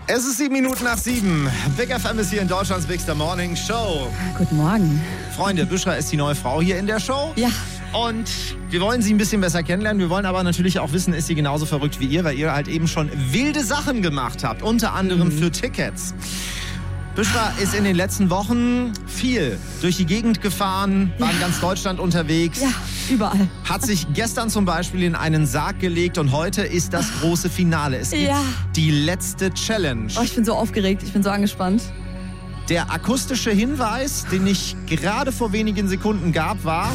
Es ist 7:07. Big FM ist hier in Deutschlands Bigster Morning Show. Guten Morgen. Freunde, Büschra ist die neue Frau hier in der Show. Ja. Und wir wollen sie ein bisschen besser kennenlernen. Wir wollen aber natürlich auch wissen, ist sie genauso verrückt wie ihr, weil ihr halt eben schon wilde Sachen gemacht habt. Unter anderem für Tickets. Büschra ist in den letzten Wochen viel durch die Gegend gefahren, war in ganz Deutschland unterwegs. Ja, überall. Hat sich gestern zum Beispiel in einen Sarg gelegt und heute ist das große Finale. Es gibt die letzte Challenge. Oh, ich bin so aufgeregt, ich bin so angespannt. Der akustische Hinweis, den ich gerade vor wenigen Sekunden gab, war...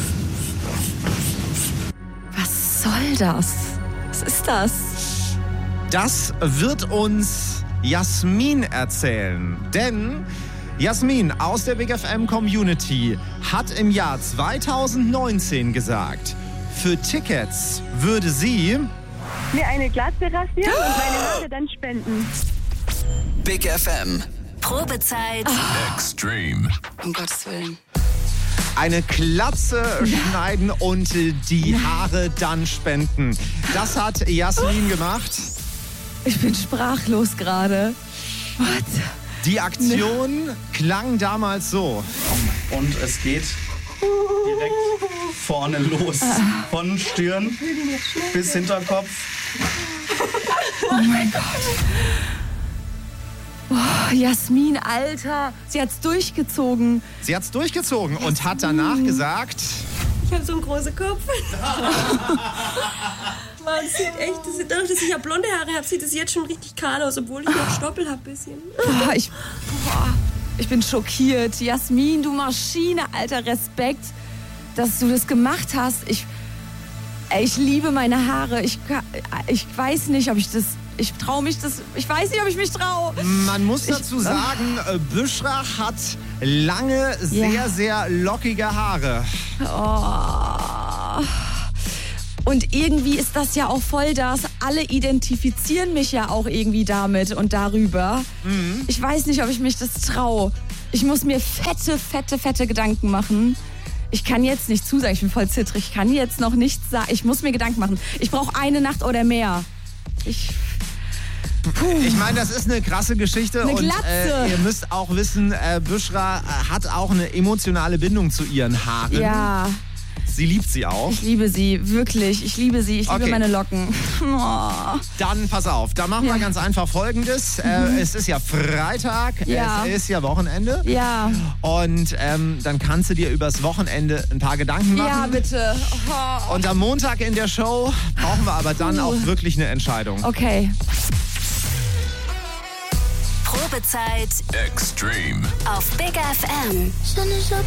Was soll das? Was ist das? Das wird uns Jasmin erzählen. Denn Jasmin aus der Big FM Community hat im Jahr 2019 gesagt, für Tickets würde sie mir eine Glatze rasieren und meine Haare dann spenden. Big FM. Probezeit. Extreme. Um Gottes Willen. eine Glatze schneiden und die Haare dann spenden. Das hat Jasmin gemacht. Ich bin sprachlos gerade. What? Die Aktion klang damals so. Und es geht direkt vorne los. Von Stirn bis Hinterkopf. Oh mein Gott. Oh, Jasmin, Alter, sie hat's durchgezogen. Sie hat's durchgezogen und hat danach gesagt... Ich habe so einen großen Kopf. Man sieht echt, dadurch, dass ich ja blonde Haare habe, sieht es jetzt schon richtig kahl aus, obwohl ich noch Stoppel habe ein bisschen. Ich bin schockiert. Jasmin, du Maschine, Alter, Respekt, dass du das gemacht hast. Ich liebe meine Haare. Ich weiß nicht, ob ich das... Ich traue mich das... Ich weiß nicht, ob ich mich traue. Man muss dazu sagen, Büschra hat lange, sehr lockige Haare. Oh. Und irgendwie ist das ja auch voll das. Alle identifizieren mich ja auch irgendwie damit und darüber. Mhm. Ich weiß nicht, ob ich mich das traue. Ich muss mir fette Gedanken machen. Ich kann jetzt nicht zusagen, ich bin voll zittrig. Ich kann jetzt noch nichts sagen. Ich muss mir Gedanken machen. Ich brauche eine Nacht oder mehr. Ich meine, das ist eine krasse Geschichte eine und ihr müsst auch wissen, Büschra hat auch eine emotionale Bindung zu ihren Haaren. Ja. Sie liebt sie auch. Ich liebe sie, wirklich. Ich liebe sie. Ich liebe meine Locken. Oh. Dann pass auf, da machen wir ganz einfach Folgendes. Es ist ja Freitag, es ist ja Wochenende. Ja. Und dann kannst du dir übers Wochenende ein paar Gedanken machen. Ja, bitte. Oh. Und am Montag in der Show brauchen wir aber dann auch wirklich eine Entscheidung. Okay. Probezeit Extreme. auf Big FM.